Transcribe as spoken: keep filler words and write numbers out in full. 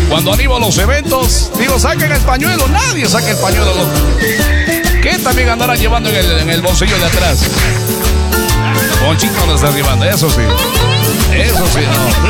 Cuando animo los eventos, digo, saquen el pañuelo. Nadie saca el pañuelo, loco. ¿Qué también andarán llevando en el, en el bolsillo de atrás? Ponchito no está arribando, eso sí. Eso sí, no.